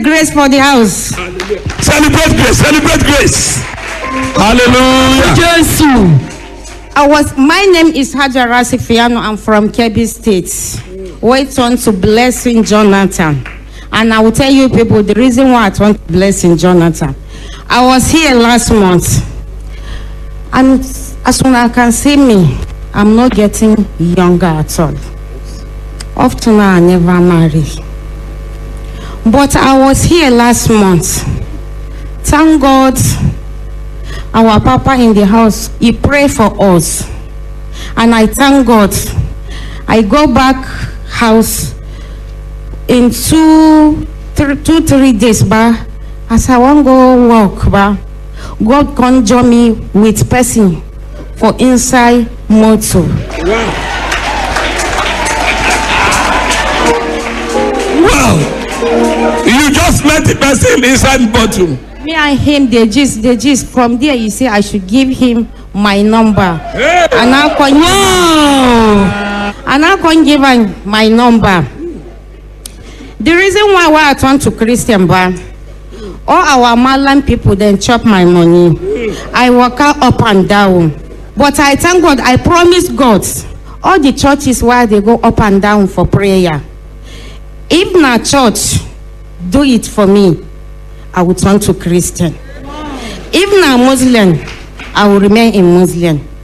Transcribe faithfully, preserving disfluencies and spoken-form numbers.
grace for the house. Celebrate grace. Celebrate grace. Hallelujah. Jesus. I was. My name is Hajara Sifiano. I'm from Kebbi State. Wait on to Blessing Jonathan, and I will tell you people the reason why I want Blessing Jonathan. I was here last month, and as soon as I can see me, I'm not getting younger at all. Up to now, I never married. But I was here last month. Thank God, our Papa in the house, he prayed for us. And I thank God. I go back house in two, three, two, three days back. As I want go walk back, God conjure me with person for inside motor. Wow. Wow. You just met the person inside bottle. Me and him, they just, they just from there. You say I should give him my number, Hey. and I can, wow, and I can give him my number. The reason why why I turn to Christian band, all our Malan people then chop my money. I walk out up and down, but I thank God. I promise God, all the churches where they go up and down for prayer. If not church, do it for me, I will turn to Christian. If not Muslim, I will remain in Muslim.